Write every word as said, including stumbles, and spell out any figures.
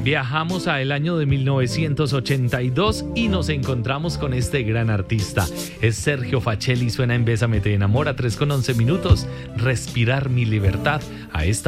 Viajamos a el año de mil novecientos ochenta y dos y nos encontramos con este gran artista. Es Sergio Facelli, suena en Bésame te enamora, tres con once minutos. Respirar mi libertad a esta